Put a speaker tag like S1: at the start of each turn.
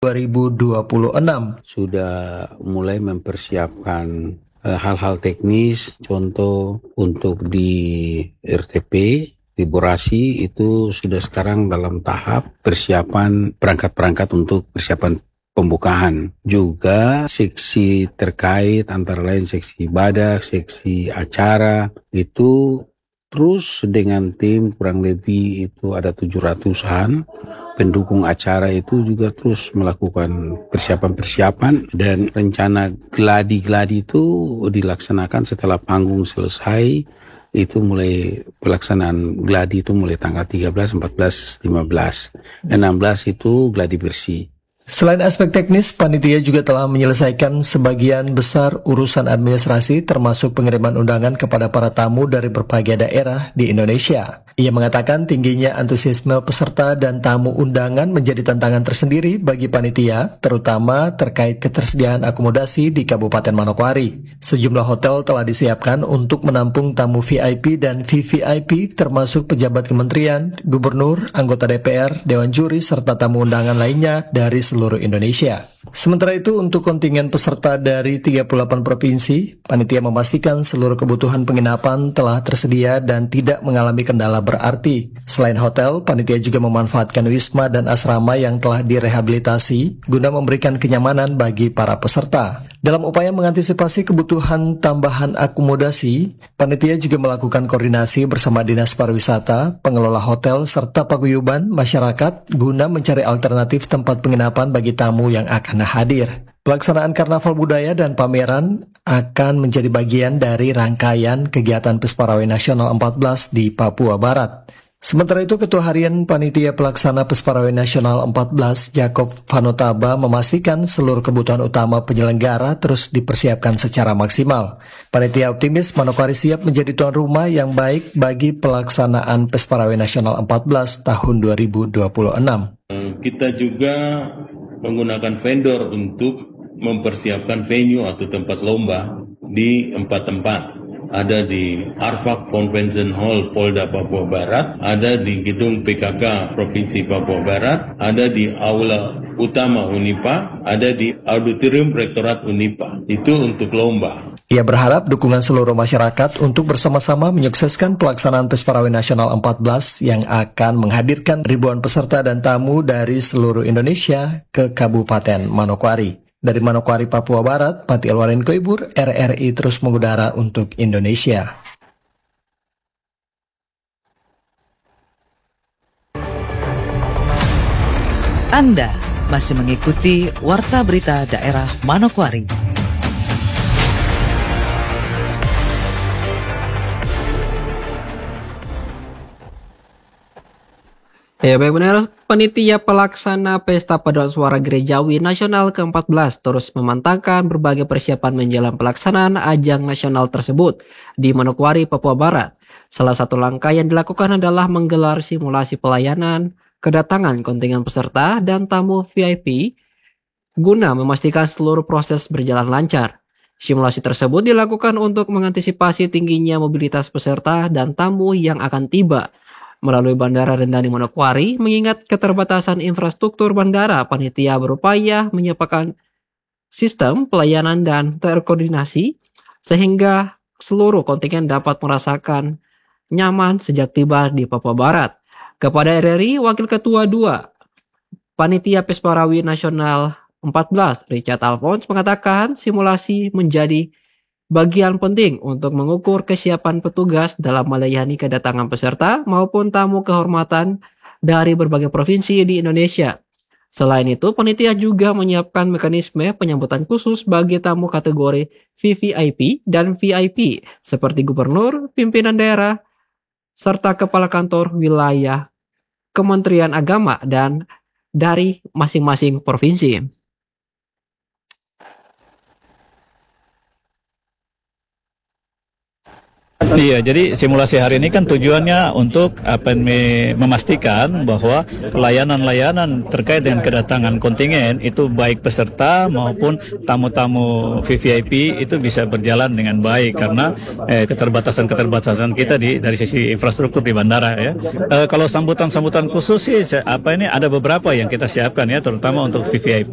S1: 2026.
S2: Sudah mulai mempersiapkan hal-hal teknis, contoh untuk di RTP, di Borasi itu sudah sekarang dalam tahap persiapan perangkat-perangkat untuk persiapan pembukaan. Juga seksi terkait antara lain seksi ibadah, seksi acara itu terus dengan tim kurang lebih itu ada 700-an. Pendukung acara itu juga terus melakukan persiapan-persiapan dan rencana gladi-gladi itu dilaksanakan setelah panggung selesai. Itu mulai pelaksanaan gladi itu mulai tanggal 13, 14, 15. 16 itu gladi bersih.
S1: Selain aspek teknis, panitia juga telah menyelesaikan sebagian besar urusan administrasi termasuk pengiriman undangan kepada para tamu dari berbagai daerah di Indonesia. Ia mengatakan tingginya antusiasme peserta dan tamu undangan menjadi tantangan tersendiri bagi panitia, terutama terkait ketersediaan akomodasi di Kabupaten Manokwari. Sejumlah hotel telah disiapkan untuk menampung tamu VIP dan VVIP termasuk pejabat kementerian, gubernur, anggota DPR, Dewan Juri, serta tamu undangan lainnya dari seluruh Indonesia. Sementara itu, untuk kontingen peserta dari 38 provinsi, panitia memastikan seluruh kebutuhan penginapan telah tersedia dan tidak mengalami kendala berarti. Selain hotel, panitia juga memanfaatkan wisma dan asrama yang telah direhabilitasi guna memberikan kenyamanan bagi para peserta. Dalam upaya mengantisipasi kebutuhan tambahan akomodasi, panitia juga melakukan koordinasi bersama Dinas Pariwisata, pengelola hotel, serta paguyuban masyarakat guna mencari alternatif tempat penginapan bagi tamu yang akan hadir. Pelaksanaan karnaval budaya dan pameran akan menjadi bagian dari rangkaian kegiatan Pesparawai Nasional 14 di Papua Barat. Sementara itu, Ketua Harian Panitia Pelaksana Pesparawai Nasional 14, Jacob Vanotaba, memastikan seluruh kebutuhan utama penyelenggara terus dipersiapkan secara maksimal. Panitia optimis Manokwari siap menjadi tuan rumah yang baik bagi pelaksanaan Pesparawai Nasional 14 tahun 2026.
S3: Kita juga menggunakan vendor untuk mempersiapkan venue atau tempat lomba di 4 tempat. Ada di Arfak Convention Hall Polda Papua Barat, ada di Gedung PKK Provinsi Papua Barat, ada di Aula Utama Unipa, ada di Auditorium Rektorat Unipa. Itu untuk lomba.
S1: Ia berharap dukungan seluruh masyarakat untuk bersama-sama menyukseskan pelaksanaan Pesparawai Nasional 14 yang akan menghadirkan ribuan peserta dan tamu dari seluruh Indonesia ke Kabupaten Manokwari. Dari Manokwari, Papua Barat, Pati Elwarin Koibur, RRI terus mengudara untuk Indonesia.
S4: Anda masih mengikuti Warta Berita Daerah Manokwari.
S5: Ya, baik benar, panitia pelaksana Pesta Paduan Suara Gerejawi Nasional ke-14 terus memantangkan berbagai persiapan menjelang pelaksanaan ajang nasional tersebut di Manokwari, Papua Barat. Salah satu langkah yang dilakukan adalah menggelar simulasi pelayanan, kedatangan kontingen peserta dan tamu VIP guna memastikan seluruh proses berjalan lancar. Simulasi tersebut dilakukan untuk mengantisipasi tingginya mobilitas peserta dan tamu yang akan tiba melalui Bandara Rendani Manokwari. Mengingat keterbatasan infrastruktur bandara, panitia berupaya menyiapkan sistem pelayanan dan terkoordinasi sehingga seluruh kontingen dapat merasakan nyaman sejak tiba di Papua Barat. Kepada RRI, Wakil Ketua 2 Panitia Pesparawai Nasional 14, Richard Alphonse, mengatakan simulasi menjadi bagian penting untuk mengukur kesiapan petugas dalam melayani kedatangan peserta maupun tamu kehormatan dari berbagai provinsi di Indonesia. Selain itu, panitia juga menyiapkan mekanisme penyambutan khusus bagi tamu kategori VVIP dan VIP seperti gubernur, pimpinan daerah, serta kepala kantor wilayah, Kementerian Agama, dan dari masing-masing provinsi.
S6: Iya, jadi simulasi hari ini kan tujuannya untuk memastikan bahwa pelayanan-layanan terkait dengan kedatangan kontingen itu baik peserta maupun tamu-tamu VVIP itu bisa berjalan dengan baik karena keterbatasan kita dari sisi infrastruktur di bandara ya. Kalau sambutan khusus sih ini ada beberapa yang kita siapkan ya, terutama untuk VVIP.